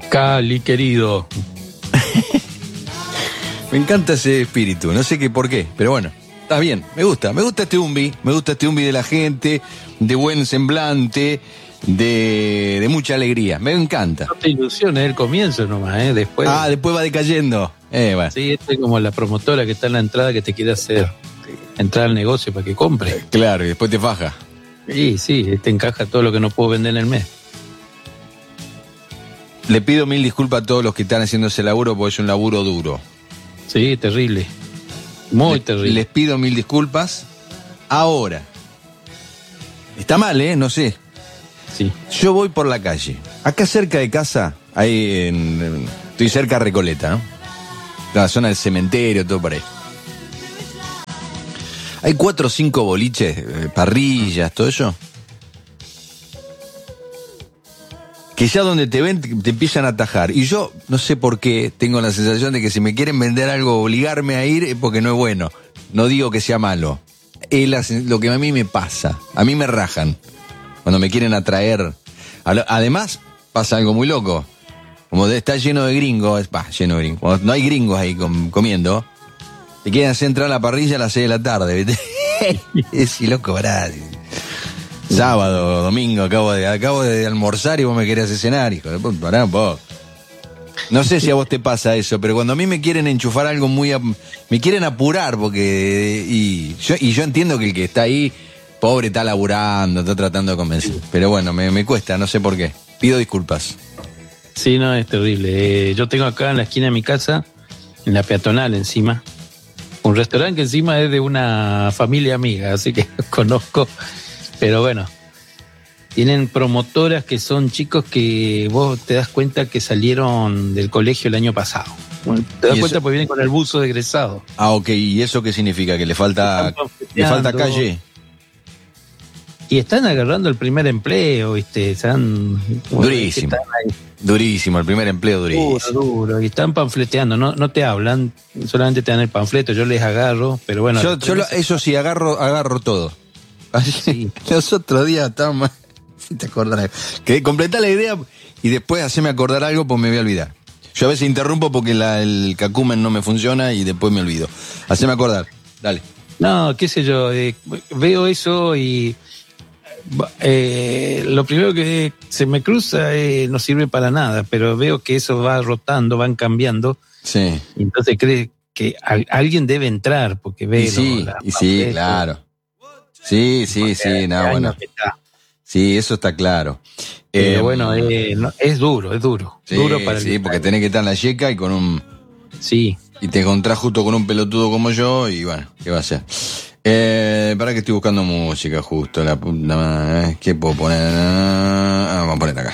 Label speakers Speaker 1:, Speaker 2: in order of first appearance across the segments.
Speaker 1: Cali, querido.
Speaker 2: Me encanta ese espíritu, no sé qué por qué, pero bueno, está bien, me gusta este umbi de la gente, de buen semblante, de mucha alegría, me encanta.
Speaker 1: No te ilusiones, el comienzo nomás, después.
Speaker 2: Después va decayendo. Bueno.
Speaker 1: Sí, esto es como la promotora que está en la entrada que te quiere hacer entrar al negocio para que compre.
Speaker 2: Claro, y después te faja.
Speaker 1: Sí, te encaja todo lo que no puedo vender en el mes.
Speaker 2: Le pido 1000 disculpas a todos los que están haciendo ese laburo porque es un laburo duro.
Speaker 1: Sí, terrible. Muy terrible.
Speaker 2: Les pido 1000 disculpas. Ahora. Está mal, no sé.
Speaker 1: Sí.
Speaker 2: Yo voy por la calle. Acá cerca de casa, estoy cerca de Recoleta, ¿no? La zona del cementerio, todo por ahí. Hay 4 o 5 boliches, parrillas, todo eso. Que ya donde te ven te empiezan a atajar. Y yo no sé por qué tengo la sensación de que si me quieren vender algo, obligarme a ir, es porque no es bueno. No digo que sea malo. Es lo que a mí me pasa. A mí me rajan. Cuando me quieren atraer. Además, pasa algo muy loco. Como está lleno de gringos, lleno de gringos. Cuando no hay gringos ahí comiendo, te quieren hacer entrar a la parrilla a las 6 de la tarde, ¿viste? Es loco, ¿verdad? Sábado, domingo, acabo de almorzar y vos me querés cenar, hijo de puta, pará un poco. No sé si a vos te pasa eso, pero cuando a mí me quieren enchufar algo me quieren apurar, porque y yo entiendo que el que está ahí, pobre, está laburando, está tratando de convencer. Pero bueno, me cuesta, no sé por qué. Pido disculpas.
Speaker 1: Sí, no, es terrible. Yo tengo acá en la esquina de mi casa, en la peatonal encima, un restaurante que encima es de una familia amiga, así que lo conozco. Pero bueno, tienen promotoras que son chicos que vos te das cuenta que salieron del colegio el año pasado. Bueno, te das cuenta porque vienen con el buzo de egresado.
Speaker 2: Ok, ¿y eso qué significa? ¿Que le falta calle?
Speaker 1: Y están agarrando el primer empleo, ¿viste?
Speaker 2: Durísimo. Durísimo, el primer empleo durísimo.
Speaker 1: Duro. Y están panfleteando, no te hablan, solamente te dan el panfleto, yo les agarro, pero bueno.
Speaker 2: Eso sí, agarro todo. Sí. Los otros días estábamos. Si te acordás. Que completá la idea y después haceme acordar algo, pues me voy a olvidar. Yo a veces interrumpo porque el cacumen no me funciona y después me olvido. Haceme acordar, dale.
Speaker 1: No, qué sé yo, veo eso y lo primero que se me cruza no sirve para nada, pero veo que eso va rotando, van cambiando.
Speaker 2: Sí.
Speaker 1: Y entonces cree que alguien debe entrar porque ve.
Speaker 2: Sí, claro. Sí, no, bueno. Sí, eso está claro.
Speaker 1: Pero bueno, es duro.
Speaker 2: Sí,
Speaker 1: duro para
Speaker 2: porque tenés que estar en la yeca y con un...
Speaker 1: Sí.
Speaker 2: Y te encontrás justo con un pelotudo como yo y bueno, ¿qué va a ser? Para que estoy buscando música justo, la puta madre. ¿Qué puedo poner? Vamos a poner acá.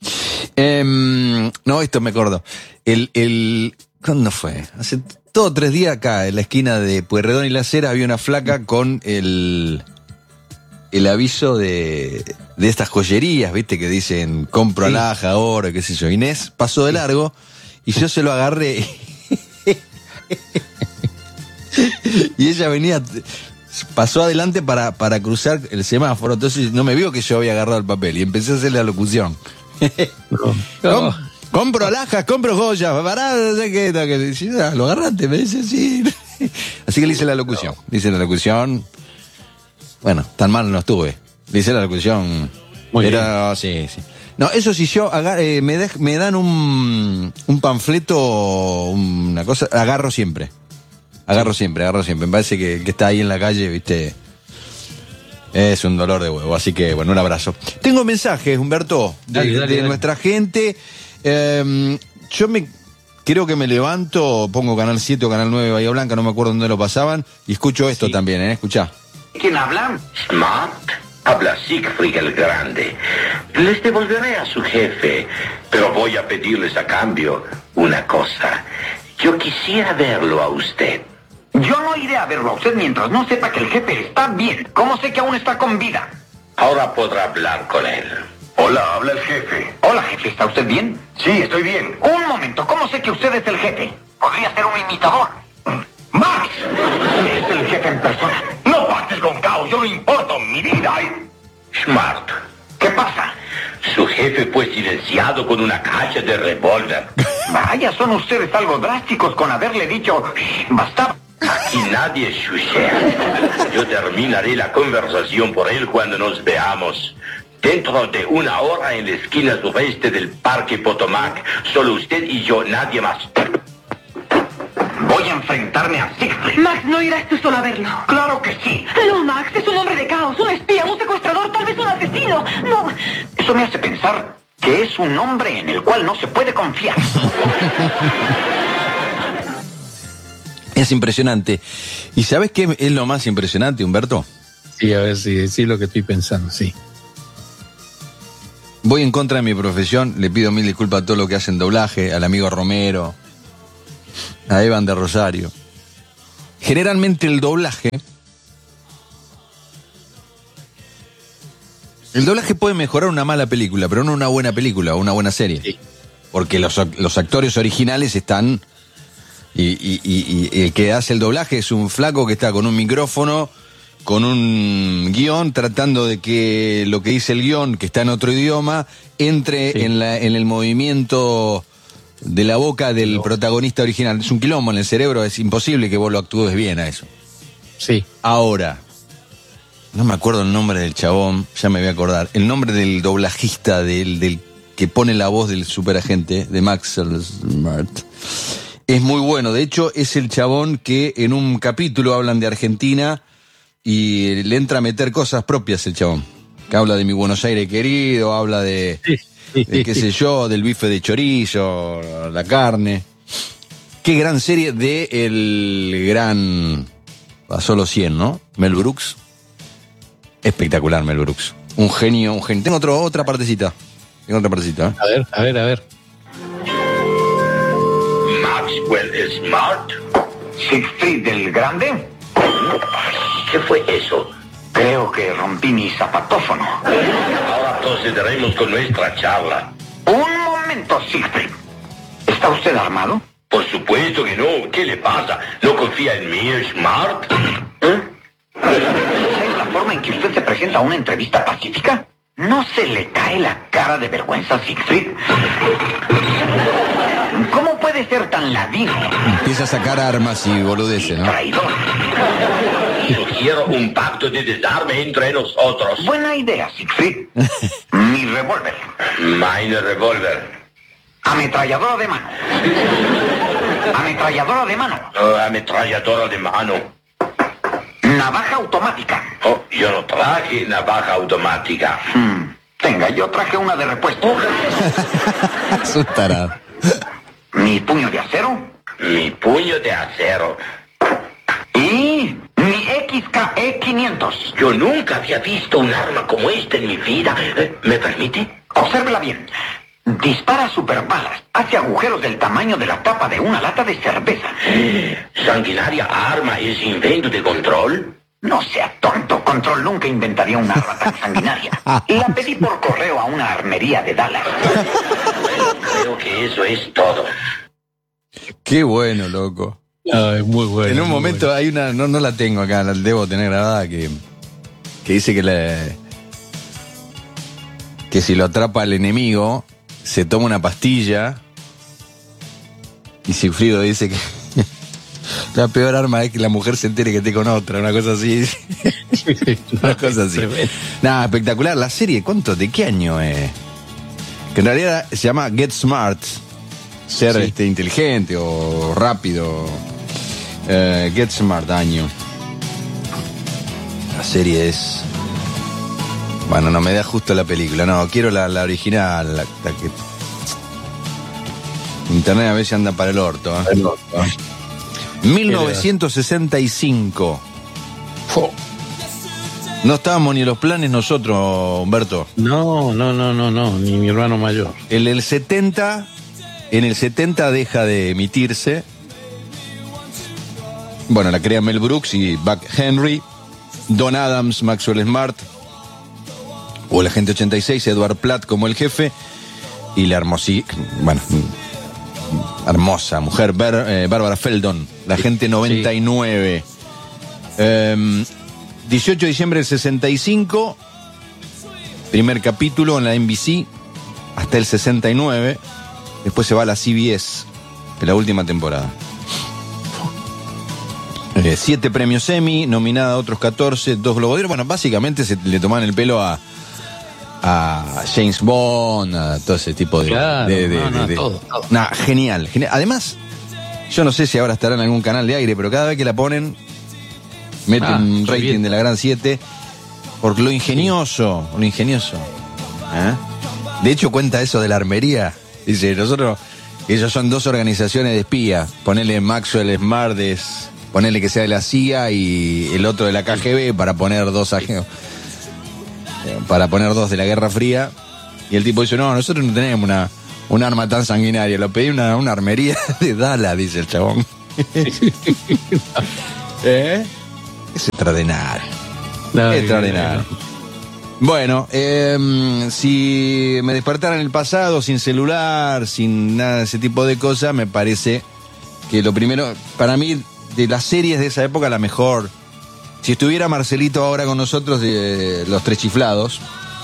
Speaker 2: No, esto me acuerdo. ¿Cuándo fue? Hace 2 o 3 días acá, en la esquina de Pueyrredón y La Cera, había una flaca con el aviso de estas joyerías, ¿viste? Que dicen, compro alhaja, oro, qué sé yo. Inés pasó de largo y yo se lo agarré. Y ella pasó adelante para cruzar el semáforo, entonces no me vio que yo había agarrado el papel y empecé a hacer la locución. Compro alhajas, compro joyas, pará, no sé qué, lo agarraste, me dice sí. Así que le hice la locución. Bueno, tan mal no estuve. Le hice la locución.
Speaker 1: Muy
Speaker 2: bien. Sí. No, eso sí, yo me dan un panfleto, una cosa, agarro siempre. Me parece que está ahí en la calle, ¿viste? Es un dolor de huevo, así que bueno, un abrazo. Tengo mensajes, Humberto, de nuestra gente. Yo creo que me levanto, pongo Canal 7 o Canal 9 Bahía Blanca, no me acuerdo dónde lo pasaban, y escucho esto también, escuchá.
Speaker 3: ¿Quién habla? Smart. Habla Siegfried el Grande. Les devolveré a su jefe, pero voy a pedirles a cambio una cosa. Yo quisiera verlo a usted.
Speaker 4: Yo no iré a verlo a usted mientras no sepa que el jefe está bien. ¿Cómo sé que aún está con vida?
Speaker 3: Ahora podrá hablar con él.
Speaker 4: Hola, habla el jefe. Hola, jefe, ¿está usted bien?
Speaker 3: Sí, estoy bien.
Speaker 4: Un momento, ¿cómo sé que usted es el jefe? Podría ser un imitador. ¡Max! Es el jefe en persona. No partes con caos, yo no importo, mi vida.
Speaker 3: Smart.
Speaker 4: ¿Qué pasa?
Speaker 3: Su jefe fue silenciado con una caja de revólver.
Speaker 4: Vaya, son ustedes algo drásticos con haberle dicho, bastaba.
Speaker 3: Aquí nadie chuchea. Yo terminaré la conversación por él cuando nos veamos. Dentro de 1 hora en la esquina sureste del Parque Potomac. Solo usted y yo, nadie más.
Speaker 4: Voy a enfrentarme a Siegfried.
Speaker 5: Max, no irás tú solo a verlo.
Speaker 4: Claro que sí.
Speaker 5: No, Max, es un hombre de caos, un espía, un secuestrador, tal vez un asesino. No.
Speaker 4: Eso me hace pensar que es un hombre en el cual no se puede confiar.
Speaker 2: Es impresionante. ¿Y sabes qué es lo más impresionante, Humberto?
Speaker 1: Sí, a ver si decís lo que estoy pensando, sí.
Speaker 2: Voy en contra de mi profesión, le pido 1000 disculpas a todos los que hacen doblaje, al amigo Romero, a Evan de Rosario. Generalmente el doblaje puede mejorar una mala película, pero no una buena película o una buena serie.
Speaker 1: Sí.
Speaker 2: Porque los actores originales están... Y el que hace el doblaje es un flaco que está con un micrófono, con un guión, tratando de que lo que dice el guión, que está en otro idioma, entre
Speaker 1: Sí.
Speaker 2: en el movimiento de la boca del protagonista original. Es un quilombo en el cerebro, es imposible que vos lo actúes bien a eso.
Speaker 1: Sí.
Speaker 2: Ahora, no me acuerdo el nombre del chabón, ya me voy a acordar. El nombre del doblajista, del que pone la voz del superagente, de Max Smart. Es muy bueno. De hecho, es el chabón que en un capítulo hablan de Argentina y le entra a meter cosas propias el chabón. Que habla de mi Buenos Aires querido, habla de qué sé yo, del bife de chorizo, la carne. Qué gran serie de el gran... Pasó los 100, ¿no? Mel Brooks. Espectacular Mel Brooks. Un genio, un genio. Tengo otra partecita. ¿eh?
Speaker 1: A ver.
Speaker 3: Maxwell Smart.
Speaker 4: ¿Siegfried el Grande?
Speaker 3: ¿Qué fue eso?
Speaker 4: Creo que rompí mi zapatófono.
Speaker 3: Ahora procederemos con nuestra charla.
Speaker 4: Un momento, Siegfried. ¿Está usted armado?
Speaker 3: Por supuesto que no. ¿Qué le pasa? ¿No confía en mí, Smart? ¿Eh?
Speaker 4: ¿Esa es la forma en que usted se presenta a una entrevista pacífica? ¿No se le cae la cara de vergüenza, Siegfried? ¿Cómo puede ser tan ladino?
Speaker 2: Empieza a sacar armas y boludeces, ¿no?
Speaker 4: Traidor.
Speaker 3: Sugiero un pacto de desarme entre nosotros.
Speaker 4: Buena idea, Siegfried. Mi revólver.
Speaker 3: Meine Revolver.
Speaker 4: Ametralladora de mano. Ametralladora de mano.
Speaker 3: Ametralladora de mano.
Speaker 4: Navaja automática.
Speaker 3: Oh, yo no traje navaja automática.
Speaker 4: Tenga, yo traje una de repuesto.
Speaker 2: Es un tarado.
Speaker 4: Mi puño de acero.
Speaker 3: Mi puño de acero.
Speaker 4: Y mi XKE 500.
Speaker 3: Yo nunca había visto un arma como esta en mi vida. ¿Me permite?
Speaker 4: Obsérvela bien. Dispara superbalas. Hace agujeros del tamaño de la tapa de una lata de cerveza.
Speaker 3: ¿Sanguinaria arma es invento de Control?
Speaker 4: No sea tonto. Control nunca inventaría una arma tan sanguinaria. La pedí por correo a una armería de Dallas.
Speaker 3: Creo que eso es todo.
Speaker 2: Qué bueno, loco.
Speaker 1: Es muy bueno.
Speaker 2: En un
Speaker 1: muy
Speaker 2: momento
Speaker 1: bueno.
Speaker 2: hay una, no la tengo acá, la debo tener grabada, que dice que si lo atrapa el enemigo, se toma una pastilla y Sigfrido dice que la peor arma es que la mujer se entere que esté con otra, una cosa así. Una cosa así. Nada, espectacular. La serie, ¿de qué año es? Que en realidad se llama Get Smart, ser
Speaker 1: Sí.
Speaker 2: inteligente o rápido. Get Smart, año. La serie es... Bueno, no me da justo la película, no, quiero la original, la que... Internet a veces anda para el orto. 1965. No estábamos ni en los planes nosotros, Humberto.
Speaker 1: No, ni mi hermano mayor.
Speaker 2: En el 70 deja de emitirse. Bueno, la crea Mel Brooks y Buck Henry, Don Adams, Maxwell Smart, o el agente 86, Edward Platt como el jefe, y la hermosa mujer, Bárbara Feldon, la agente 99. 18 de diciembre del 65, primer capítulo en la NBC. hasta el 69. Después se va a la CBS en la última temporada. 7 premios Emmy, nominada a otros 14, 2 Globos de Oro. Bueno, básicamente se le toman el pelo a James Bond, a todo ese tipo de...
Speaker 1: Claro, todo.
Speaker 2: Nah, genial. Además, yo no sé si ahora estará en algún canal de aire, pero cada vez que la ponen, meten un rating
Speaker 1: bien.
Speaker 2: de la gran 7, por lo ingenioso, De hecho, cuenta eso de la armería. Dice, ellos son 2 organizaciones de espías. Ponele Maxwell Smart, ponele que sea de la CIA y el otro de la KGB para poner 2 agentes. Para poner 2 de la Guerra Fría. Y el tipo dice, no, nosotros no tenemos un arma tan sanguinaria, lo pedí una armería de Dallas, dice el chabón. Es extraordinario. Extraordinario. Bueno, si me despertara en el pasado, sin celular, sin nada de ese tipo de cosas, me parece que lo primero, para mí, de las series de esa época, la mejor. Si estuviera Marcelito ahora con nosotros, de Los Tres Chiflados.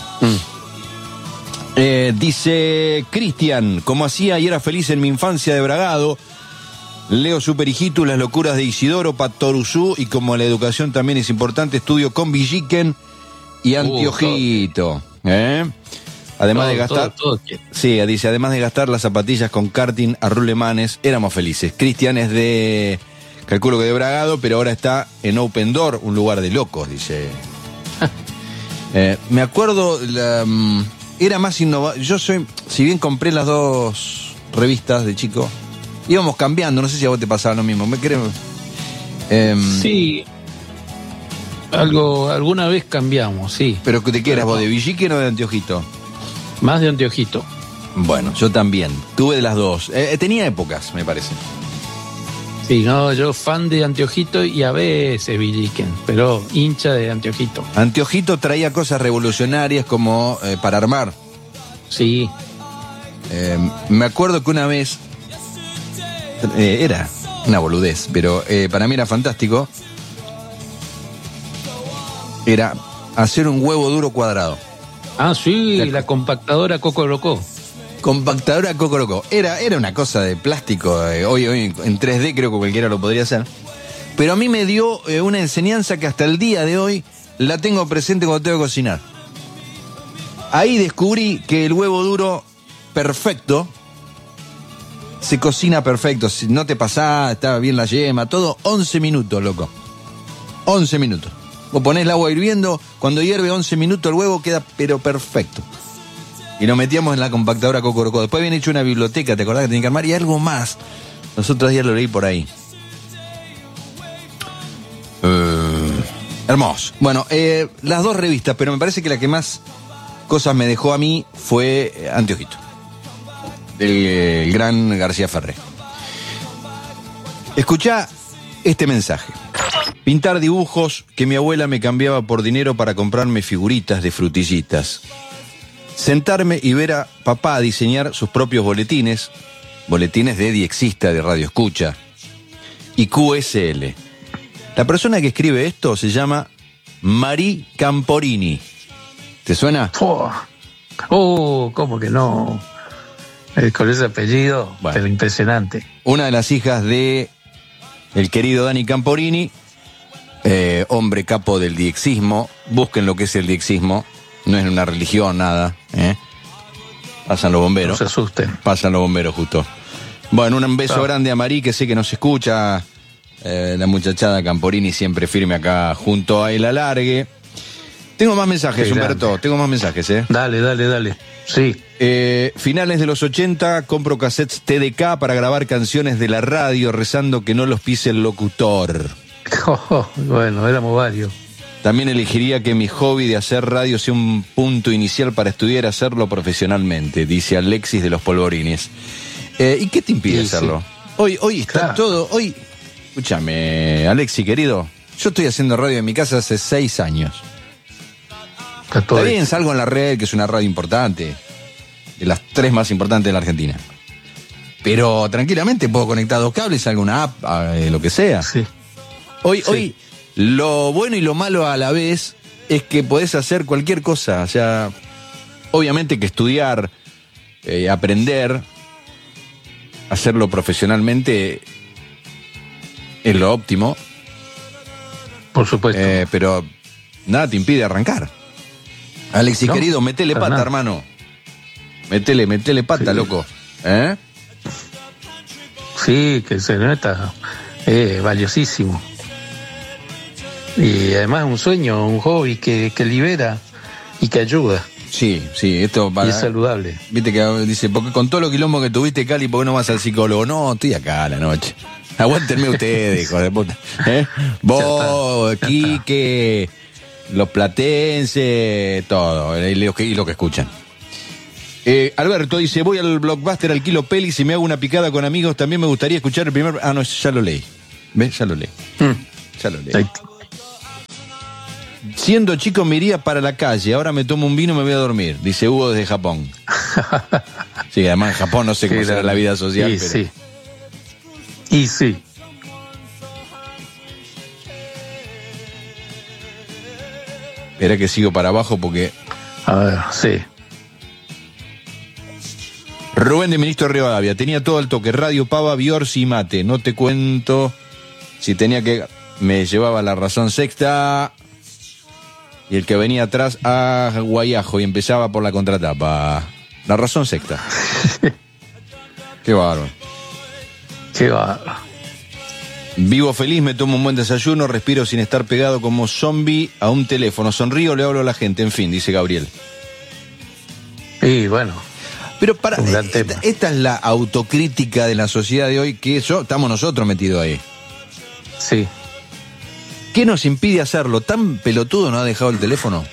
Speaker 2: Dice Cristian, como hacía y era feliz en mi infancia de Bragado, leo Superhijitus, Las locuras de Isidoro, Patoruzú, y como la educación también es importante, estudio con Villiquen y Antiojito. Además de gastar... Sí, dice, además de gastar las zapatillas con karting a rulemanes, éramos felices. Cristian es de... Calculo que de Bragado, pero ahora está en Open Door, un lugar de locos, dice. Me acuerdo, era más innovador. Yo soy, si bien compré las 2 revistas de chico, íbamos cambiando, no sé si a vos te pasaba lo mismo.
Speaker 1: Sí. Alguna vez cambiamos, sí.
Speaker 2: ¿Pero de qué eras vos, de Villiquen o de Antiojito?
Speaker 1: Más de Antiojito.
Speaker 2: Bueno, yo también. Tuve de las 2. Tenía épocas, me parece.
Speaker 1: Sí, no, yo fan de Antiojito y a veces Villiquen, pero hincha de Antiojito.
Speaker 2: Antiojito traía cosas revolucionarias como para armar.
Speaker 1: Sí.
Speaker 2: Me acuerdo que una vez, era una boludez, pero para mí era fantástico, era hacer un huevo duro cuadrado.
Speaker 1: Ah, sí, la compactadora Cocorocó.
Speaker 2: Compactadora Cocorocó. Era una cosa de plástico, hoy en 3D creo que cualquiera lo podría hacer. Pero a mí me dio una enseñanza que hasta el día de hoy la tengo presente cuando tengo que cocinar. Ahí descubrí que el huevo duro perfecto se cocina perfecto. Si no te pasás, estaba bien la yema, todo 11 minutos, loco. 11 minutos. Vos ponés el agua hirviendo, cuando hierve 11 minutos el huevo queda pero perfecto. Y lo metíamos en la compactadora Cocorocó. Después habían hecho una biblioteca, ¿te acordás que tenía que armar? Y algo más. Los otros días lo leí por ahí. Hermoso. Bueno, las 2 revistas, pero me parece que la que más cosas me dejó a mí fue Antiojito, del gran García Ferré. Escuchá este mensaje. Pintar dibujos que mi abuela me cambiaba por dinero para comprarme figuritas de frutillitas. Sentarme y ver a papá diseñar sus propios boletines de diexista de Radio Escucha y QSL. La persona que escribe esto se llama Marí Camporini. ¿Te suena?
Speaker 1: ¿Cómo que no? Con ese apellido, bueno, pero impresionante.
Speaker 2: Una de las hijas de el querido Dani Camporini, hombre capo del diexismo. Busquen lo que es el diexismo. No es una religión, nada. Pasan los bomberos.
Speaker 1: No se asusten.
Speaker 2: Pasan los bomberos, justo. Bueno, un beso grande a Marí, que sé que nos escucha. La muchachada Camporini siempre firme acá junto a El Alargue. Tengo más mensajes, qué Humberto. Grande. Tengo más mensajes,
Speaker 1: Dale. Sí.
Speaker 2: Finales de los 80, compro cassettes TDK para grabar canciones de la radio, rezando que no los pise el locutor.
Speaker 1: Bueno, éramos varios.
Speaker 2: También elegiría que mi hobby de hacer radio sea un punto inicial para estudiar hacerlo profesionalmente, dice Alexis de los Polvorines. ¿Y qué te impide hacerlo? Sí. Hoy está todo, hoy... Escúchame, Alexis, querido, yo estoy haciendo radio en mi casa hace 6 años. Está bien, salgo en la red, que es una radio importante, de las 3 más importantes de la Argentina. Pero tranquilamente puedo conectar 2 cables, alguna app, lo que sea.
Speaker 1: Sí.
Speaker 2: Hoy, lo bueno y lo malo a la vez es que podés hacer cualquier cosa. O sea, obviamente que estudiar aprender a hacerlo profesionalmente es lo óptimo.
Speaker 1: Por supuesto.
Speaker 2: Pero nada te impide arrancar. Alexis, no, querido, metele pata, nada. Hermano. Metele pata, sí. Loco.
Speaker 1: Sí, que se nota. Valiosísimo. Y además un sueño, un hobby que libera y que ayuda.
Speaker 2: Sí, esto
Speaker 1: y es saludable.
Speaker 2: Viste que dice, porque con todo lo quilombo que tuviste, Cali, ¿por qué no vas al psicólogo? No, estoy acá a la noche. Aguántenme ustedes, hijo de puta. Vos, Quique, los platenses, todo, y lo que escuchan. Alberto dice, voy al Blockbuster, alquilo pelis y me hago una picada con amigos, también me gustaría escuchar el primer... Ah, no, ya lo leí. ¿Ves? Ya lo leí. Ya lo leí. Siendo chico me iría para la calle, ahora me tomo un vino y me voy a dormir, dice Hugo desde Japón. Sí, además en Japón no sé cómo será la vida social, pero...
Speaker 1: Sí. Y sí.
Speaker 2: Espera que sigo para abajo porque...
Speaker 1: A ver, sí.
Speaker 2: Rubén de Ministro Rivadavia, tenía todo el toque, radio, pava, Biorsi y mate. No te cuento si tenía que... Me llevaba la razón sexta y el que venía atrás a Guayajo y empezaba por la contratapa. La razón sexta. Qué bárbaro.
Speaker 1: Qué bárbaro.
Speaker 2: Vivo feliz, me tomo un buen desayuno, respiro sin estar pegado como zombie a un teléfono. Sonrío, le hablo a la gente, en fin, dice Gabriel.
Speaker 1: Y bueno...
Speaker 2: Pero para esta es la autocrítica de la sociedad de hoy, que estamos nosotros metidos ahí.
Speaker 1: Sí.
Speaker 2: ¿Qué nos impide hacerlo? ¿Tan pelotudo no ha dejado el teléfono?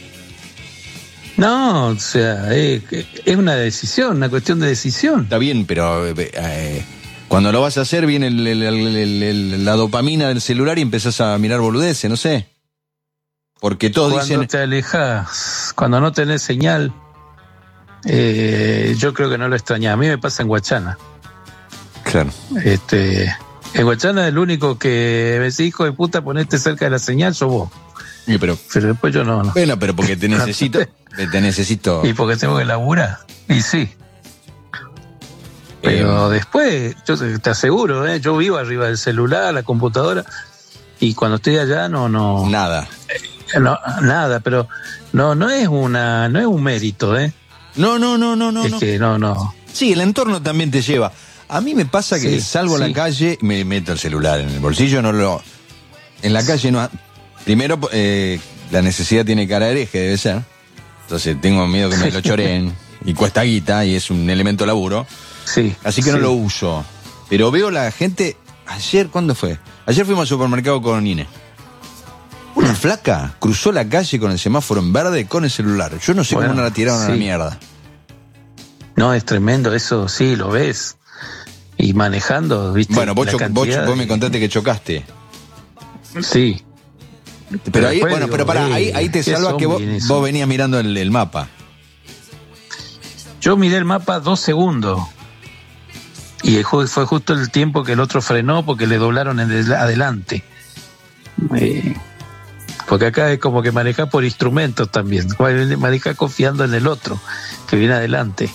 Speaker 1: No, o sea, es una decisión, una cuestión de decisión.
Speaker 2: Está bien, pero cuando lo vas a hacer viene la dopamina del celular y empezás a mirar boludeces, no sé. Porque todos dicen...
Speaker 1: Cuando te alejas, cuando no tenés señal... yo creo que no lo extrañaba. A mí me pasa en Guachana.
Speaker 2: Claro.
Speaker 1: En Guachana el único que me dice, hijo de puta, ponete cerca de la señal, sos vos.
Speaker 2: Sí, pero
Speaker 1: después yo no.
Speaker 2: Bueno, pero porque te necesito. Te necesito.
Speaker 1: Y porque tengo que laburar. Y sí. Pero después, yo te aseguro, yo vivo arriba del celular, la computadora, y cuando estoy allá no.
Speaker 2: Nada.
Speaker 1: No, nada, pero no es un mérito,
Speaker 2: No.
Speaker 1: Es que no.
Speaker 2: Sí, el entorno también te lleva. A mí me pasa que salgo a la calle, me meto el celular en el bolsillo, en la calle no. Primero, la necesidad tiene cara de hereje, debe ser. Entonces tengo miedo que me lo choreen y cuesta guita y es un elemento laburo.
Speaker 1: Sí.
Speaker 2: Así que no lo uso. Pero veo la gente. Ayer, ¿cuándo fue? Ayer fuimos al supermercado con Inés. Una flaca cruzó la calle con el semáforo en verde con el celular. Yo no sé cómo no la tiraron a la mierda.
Speaker 1: No, es tremendo, eso sí, lo ves. Y manejando, ¿viste?
Speaker 2: Bueno, vos me contaste que chocaste.
Speaker 1: Sí.
Speaker 2: Pero ahí, bueno, pero pará, ahí te salva que vos venías mirando el mapa.
Speaker 1: Yo miré el mapa 2 segundos. Y fue justo el tiempo que el otro frenó porque le doblaron adelante. Porque acá es como que maneja por instrumentos también. Maneja confiando en el otro que viene adelante.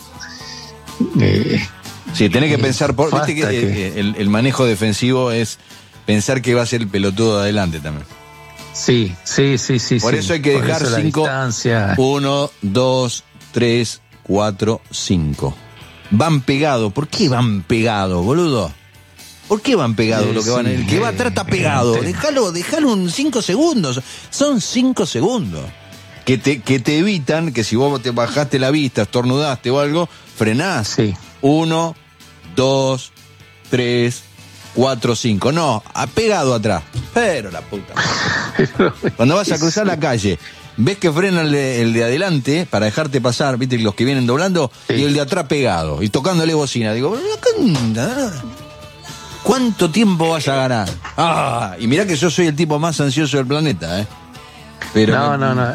Speaker 2: Sí, tenés que pensar, viste que el manejo defensivo es pensar que va a ser el pelotudo de adelante también.
Speaker 1: Sí.
Speaker 2: Por eso hay que dejar 5. 1, 2, 3, 4, 5. Van pegados. ¿Por qué van pegados, boludo? ¿Por qué van pegados lo que van? El que va atrás está pegado. Déjalo un 5 segundos. Son 5 segundos. Que te evitan que si vos te bajaste la vista, estornudaste o algo, frenás.
Speaker 1: Sí.
Speaker 2: 1, 2, 3, 4, 5. No, ha pegado atrás. Pero la puta madre. Cuando vas a cruzar la calle, ves que frena el de adelante para dejarte pasar, viste, los que vienen doblando, y el de atrás pegado, y tocándole bocina. Digo, ¿cuánto tiempo vas a ganar? Y mirá que yo soy el tipo más ansioso del planeta, Pero
Speaker 1: no.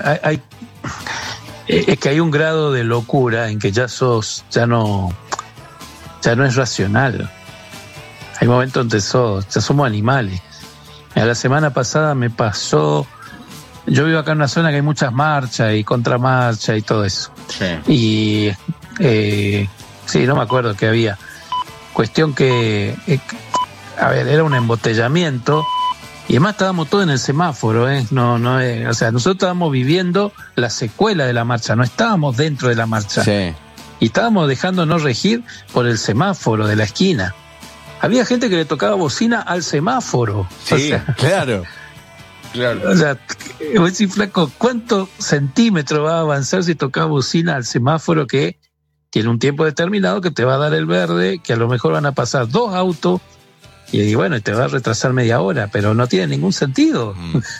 Speaker 1: Es que hay un grado de locura en que ya no es racional. Hay momentos donde ya somos animales. La semana pasada me pasó, yo vivo acá en una zona que hay muchas marchas y contramarchas y todo eso. Sí. Y Sí, no me acuerdo qué había. Cuestión que, a ver, era un embotellamiento y además estábamos todos en el semáforo, o sea, nosotros estábamos viviendo la secuela de la marcha, no estábamos dentro de la marcha.
Speaker 2: Sí.
Speaker 1: Y estábamos dejándonos regir por el semáforo de la esquina. Había gente que le tocaba bocina al semáforo.
Speaker 2: Sí,
Speaker 1: o sea,
Speaker 2: claro.
Speaker 1: O sea, vos decís, flaco, ¿cuántos centímetros va a avanzar si tocaba bocina al semáforo que tiene un tiempo determinado que te va a dar el verde, que a lo mejor van a pasar 2 autos y bueno, te va a retrasar media hora, pero no tiene ningún sentido.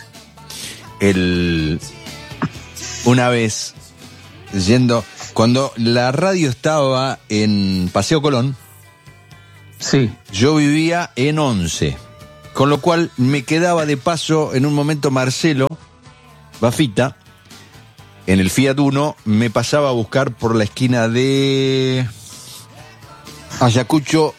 Speaker 2: Una vez, cuando la radio estaba en Paseo Colón,
Speaker 1: Sí,
Speaker 2: yo vivía en 11, con lo cual me quedaba de paso en un momento Marcelo Bafita, en el Fiat Uno, me pasaba a buscar por la esquina de Ayacucho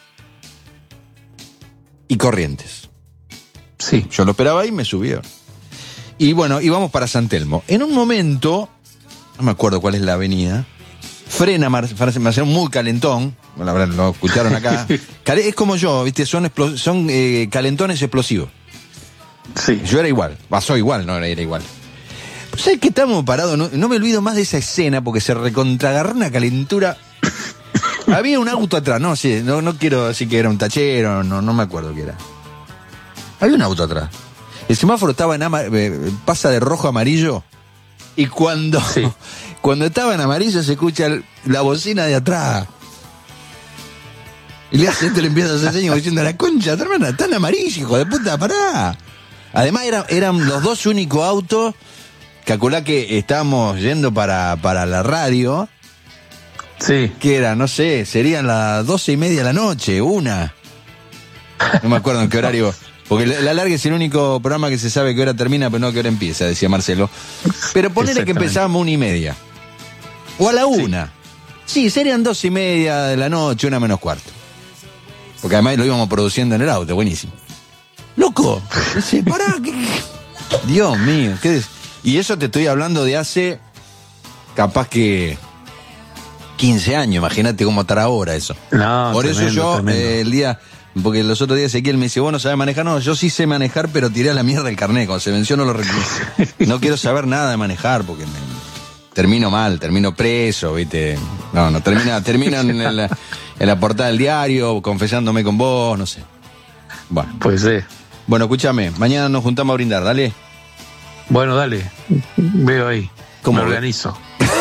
Speaker 2: y Corrientes.
Speaker 1: sí.
Speaker 2: Yo lo esperaba ahí y me subía. Y bueno, íbamos para San Telmo. En un momento, no me acuerdo cuál es la avenida, frena Marcelo, muy calentón. Bueno, la verdad, lo escucharon acá. Es como yo, ¿viste? Son calentones explosivos.
Speaker 1: Sí.
Speaker 2: Yo era igual. Pasó igual, no era igual. Pues, ¿sabes qué? Estamos parados. No me olvido más de esa escena porque se recontragarró una calentura. Había un auto atrás, no sé, no quiero decir que era un tachero, no me acuerdo qué era. Había un auto atrás. El semáforo estaba pasa de rojo a amarillo. Y cuando estaba en amarillo se escucha la bocina de atrás. Y le empieza a hacer señas diciendo, la concha, tu hermana, está en amarillo, hijo de puta, pará. Además eran los 2 únicos autos. Calculá que estábamos yendo para la radio.
Speaker 1: Sí.
Speaker 2: Que era, no sé, serían las 12:30 de la noche, 1. No me acuerdo en qué horario. Porque la larga es el único programa que se sabe qué hora termina, pero no qué hora empieza, decía Marcelo. Pero ponele que empezábamos 1:30. O a la 1. Sí, serían 2:30 de la noche, 1 menos cuarto. Porque además lo íbamos produciendo en el auto, buenísimo. ¡Loco! Pará, Dios mío, ¿qué es? Y eso te estoy hablando de hace, capaz que 15 años, imagínate cómo estará ahora eso.
Speaker 1: No,
Speaker 2: por
Speaker 1: tremendo,
Speaker 2: eso yo,
Speaker 1: tremendo.
Speaker 2: porque los otros días Ezequiel me dice, vos no sabés manejar, no, yo sí sé manejar, pero tiré a la mierda el carnet, cuando se venció no lo reclamé. No quiero saber nada de manejar, porque termino mal, termino preso, ¿viste? No, termino en la portada del diario, confesándome con vos, no sé. Bueno.
Speaker 1: Pues sí.
Speaker 2: Bueno, escúchame, mañana nos juntamos a brindar, dale.
Speaker 1: Bueno, dale. Veo ahí.
Speaker 2: ¿Cómo
Speaker 1: me
Speaker 2: ve?
Speaker 1: organizo.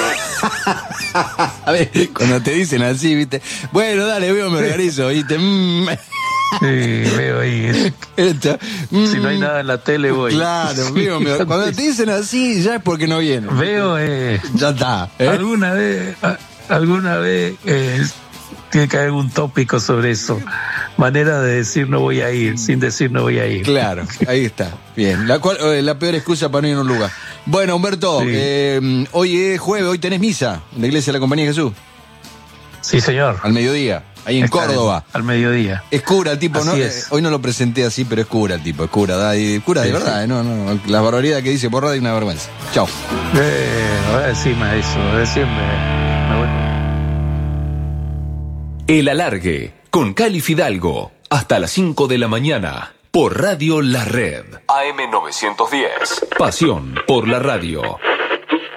Speaker 2: A ver, cuando te dicen así, ¿viste? Bueno, dale, me organizo, ¿viste?
Speaker 1: Sí, veo ahí. Si no hay nada en la tele, voy.
Speaker 2: Claro, cuando te dicen así, ya es porque no vienen.
Speaker 1: Veo,
Speaker 2: ya está.
Speaker 1: alguna vez tiene que haber algún tópico sobre eso. Manera de decir no voy a ir, sin decir no voy a ir.
Speaker 2: Claro, ahí está. Bien, la peor excusa para no ir a un lugar. Bueno, Humberto, sí. Hoy es jueves, hoy tenés misa en la iglesia de la Compañía de Jesús.
Speaker 1: Sí, señor.
Speaker 2: Al mediodía, ahí en Córdoba.
Speaker 1: Al mediodía.
Speaker 2: Es cura el tipo,
Speaker 1: así
Speaker 2: ¿no?
Speaker 1: Es.
Speaker 2: Hoy no lo presenté así, pero es cura el tipo, es cura, cura de verdad, sí. No, la barbaridad que dice por radio es una vergüenza. Chao.
Speaker 1: Voy a decirme eso, me voy.
Speaker 6: El Alargue, con Cali Fidalgo, hasta las 5 de la mañana, por Radio La Red. AM 910. Pasión por la radio.